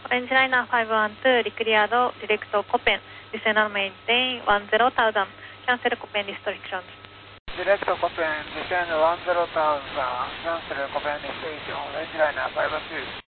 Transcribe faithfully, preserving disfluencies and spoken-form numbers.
Orange Liner five one two, declared direct Copen, descend maintain one zero thousand, cancel Copen restrictions. Direct Copen, descend one zero thousand, cancel Copen restriction, Orange Liner five one two.